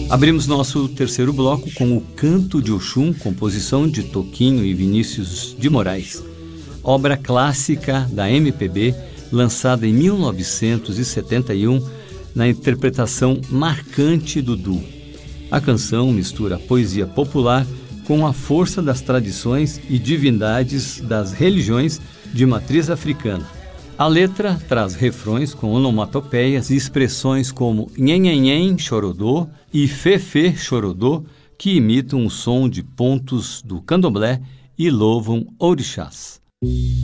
Abrimos nosso terceiro bloco com o Canto de Oxum, composição de Toquinho e Vinícius de Moraes, obra clássica da MPB, lançada em 1971, na interpretação marcante do Dudu. A canção mistura a poesia popular com a força das tradições e divindades das religiões de matriz africana. A letra traz refrões com onomatopeias e expressões como nhenhenhen chorodô e fefê chorodô, que imitam o som de pontos do candomblé e louvam orixás.